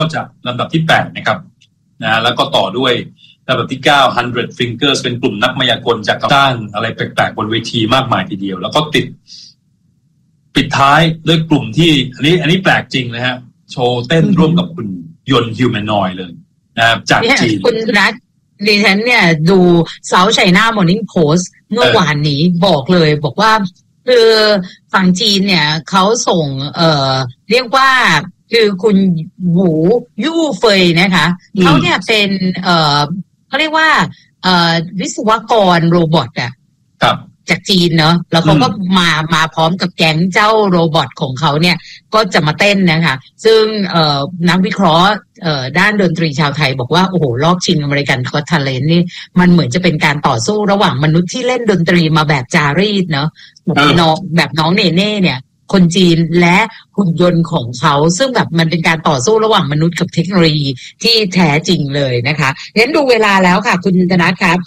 ก็จะลำดับที่8นะครับนะแล้วก็ต่อด้วยลำดับที่9 100 Fingers เป็นกลุ่มนักมายากลจากสร้างอะไรแปลกๆบนเวทีมากมายทีเดียวแล้วก็ปิดท้ายด้วยกลุ่มที่อันนี้แปลกจริงนะฮะโชว์เต้นร่วมกับคุณยนต์ฮิวแมนอยด์เลยนะครับจากจีนคุณรัฐดิฉันเนี่ยดู South China Morning Post เมื่อวานนี้บอกเลยบอกว่าคือฝั่งจีนเนี่ยเขาส่งเรียกว่าคือคุณหวูยู่เฟยนะคะเขาเนี่ยเป็นเขาเรียกว่าวิศวกรโรบอทอะจากจีนเนาะแล้วเขาก็มาพร้อมกับแก๊งเจ้าโรบอทของเขาเนี่ยก็จะมาเต้นนะคะซึ่งนักวิเคราะห์ด้านดนตรีชาวไทยบอกว่าโอ้โหรอบชิงอเมริกันก็อต ทาเลนต์นี่มันเหมือนจะเป็นการต่อสู้ระหว่างมนุษย์ที่เล่นดนตรีมาแบบจารีตเนาะแบบน้องเนเน่เนี่ยคนจีนและหุ่นยนต์ของเขาซึ่งแบบมันเป็นการต่อสู้ระหว่างมนุษย์กับเทคโนโลยีที่แท้จริงเลยนะคะงั้นดูเวลาแล้วค่ะคุณธนัทครับ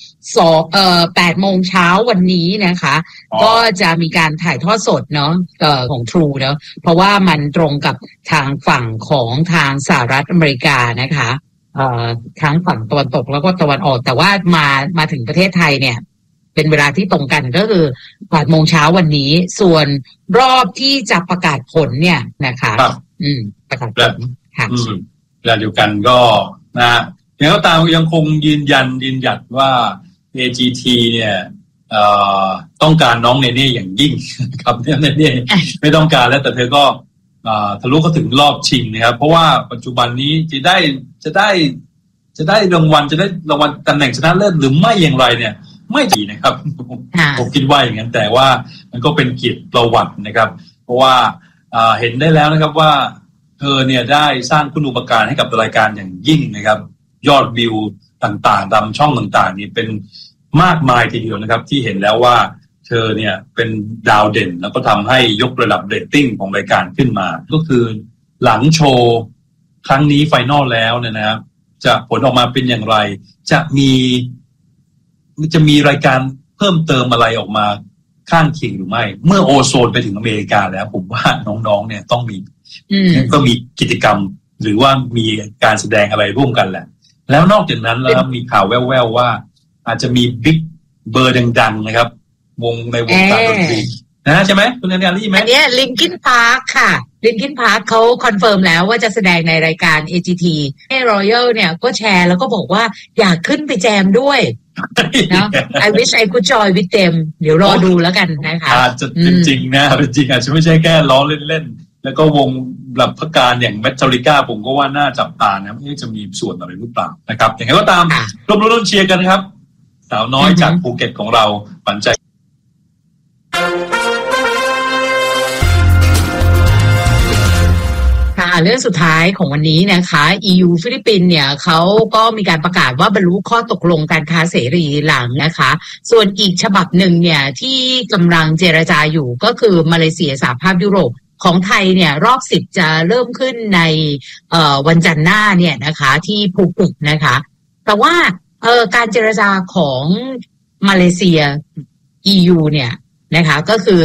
8 โมงเช้าวันนี้นะคะก็จะมีการถ่ายทอดสดเนาะของ True เนาะเพราะว่ามันตรงกับทางฝั่งของทางสหรัฐอเมริกานะคะทั้งฝั่งตะวันตกแล้วก็ตะวันออกแต่ว่ามาถึงประเทศไทยเนี่ยเป็นเวลาที่ตรงกันก็คือ8 โมงเช้าวันนี้ส่วนรอบที่จะประกาศผลเนี่ยนะคะประกาศผลค่ะเวลาเดียวกันก็นะอย่างก็ตามยังคงยืนหยัดว่า AGT เนี่ยต้องการน้องเนเน่อย่างยิ่งครับเนเน่ไม่ต้องการแล้วแต่เธอก็ทะลุเข้าถึงรอบชิงนะครับเพราะว่าปัจจุบันนี้จะได้รางวัลตำแหน่งชนะเลิศหรือไม่อย่างไรเนี่ยไม่ดีนะครับผมคิดว่าอย่างนั้นแต่ว่ามันก็เป็นเกียรติประวัตินะครับเพราะว่าเห็นได้แล้วนะครับว่าเธอเนี่ยได้สร้างคุณูปการให้กับรายการอย่างยิ่งนะครับยอดวิวต่างๆตามช่องต่างๆนี่เป็นมากมายทีเดียวนะครับที่เห็นแล้วว่าเธอเนี่ยเป็นดาวเด่นแล้วก็ทำให้ยกระดับเรตติ้งของรายการขึ้นมาก็คือหลังโชว์ครั้งนี้ไฟนอลแล้วเนี่ยนะครับจะผลออกมาเป็นอย่างไรจะมีรายการเพิ่มเติมอะไรออกมาข้างเคียงหรือไม่เมื่อโอโซนไปถึงอเมริกาแล้วผมว่าน้องๆเนี่ยต้องมีก็มีกิจกรรมหรือว่ามีการแสดงอะไรร่วมกันแหละแล้วนอกจากนั้นแล้วมีข่าวแว่วๆว่าอาจจะมีบิ๊กเบอร์ดังๆนะครับในวงการดนตรีนะใช่ไหมคุณนันทารีไหมอันนี้ลินคินพาร์คค่ะลินคินพาร์คเขาคอนเฟิร์มแล้วว่าจะแสดงในรายการ AGT ให้รอยัลเนี่ยก็แชร์แล้วก็บอกว่าอยากขึ้นไปแจมด้วยเนาะ I wish I could join with them เดี๋ยวรอดูแล้วกันนะคะอาจจะเป็นจริงนะเป็นจริงอาจจะไม่ใช่แค่ล้อเล่นๆแล้วก็วงแบบพักการอย่างแมทริก้าผมก็ว่าน่าจับตานะจะมีส่วนอะไรหรือเปล่านะครับอย่างไรก็ตามร่วมรุ่นเชียร์กันครับสาวน้อยจากภูเก็ตของเราปันใจเรื่องสุดท้ายของวันนี้นะคะ EU ฟิลิปปินส์เนี่ยเขาก็มีการประกาศว่าบรรลุข้อตกลงการค้าเสรีหลังนะคะส่วนอีกฉบับหนึ่งเนี่ยที่กำลังเจรจาอยู่ก็คือมาเลเซียสหภาพยุโรปของไทยเนี่ยรอบ10จะเริ่มขึ้นในวันจันทร์หน้าเนี่ยนะคะที่ภูเก็ตนะคะแต่ว่าการเจรจาของมาเลเซีย EU เนี่ยนะคะก็คือ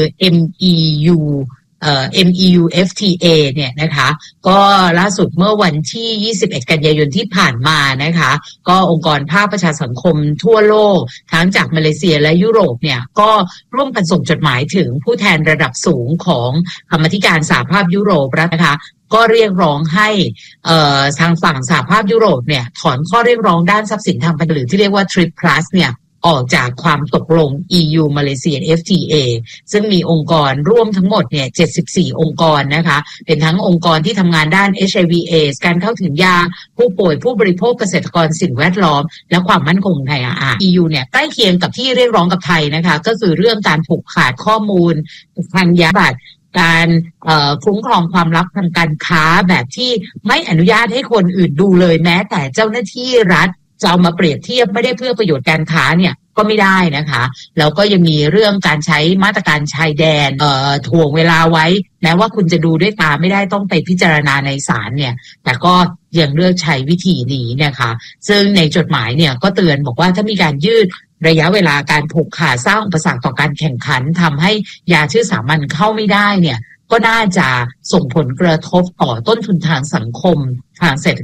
MEU FTA เนี่ยนะคะก็ล่าสุดเมื่อวันที่21 กันยายนที่ผ่านมานะคะก็องค์กรภาคประชาสังคมทั่วโลกทั้งจากมาเลเซียและยุโรปเนี่ยก็ร่วมกันส่งจดหมายถึงผู้แทนระดับสูงของกรรมาธิการสหภาพยุโรปนะคะก็เรียกร้องให้ทางฝั่งสหภาพยุโรปเนี่ยถอนข้อเรียกร้องด้านทรัพย์สินทางปัญญาหรือที่เรียกว่า TRIPS Plus เนี่ยออกจากความตกลง EU มาเลเซีย FTA ซึ่งมีองค์กรร่วมทั้งหมดเนี่ย74องค์กรนะคะเป็นทั้งองค์กรที่ทำงานด้าน HIV/AIDS การเข้าถึงยาผู้ป่วยผู้บริโภคเกษตรกรสิ่งแวดล้อมและความมั่นคงในอาหาร EU เนี่ยใกล้เคียงกับที่เรียกร้องกับไทยนะคะก็คือเรื่องการผูกขาดข้อมูลทางยาบัตรการคุ้มครองความลับทางการค้าแบบที่ไม่อนุญาตให้คนอื่นดูเลยแม้แต่เจ้าหน้าที่รัฐจะเอามาเปรียบเทียบไม่ได้เพื่อประโยชน์การค้าเนี่ยก็ไม่ได้นะคะแล้วก็ยังมีเรื่องการใช้มาตรการชายแดนถ่วงเวลาไว้แม้ว่าคุณจะดูด้วยตาไม่ได้ต้องไปพิจารณาในศาลเนี่ยแต่ก็ยังเลือกใช้วิธีนี้นะคะซึ่งในจดหมายเนี่ยก็เตือนบอกว่าถ้ามีการยืดระยะเวลาการผูกขาดสร้างอุปสรรคต่อการแข่งขันทำให้ยาชื่อสามัญเข้าไม่ได้เนี่ยก็น่าจะส่งผลกระทบต่อต้นทุนทางสังคมทางเศรษฐ